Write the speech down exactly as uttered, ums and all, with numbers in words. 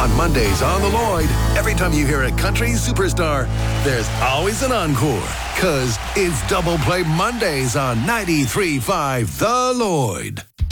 On Mondays on The Lloyd, every time you hear a country superstar, there's always an encore. Because it's Double Play Mondays on ninety-three point five The Lloyd.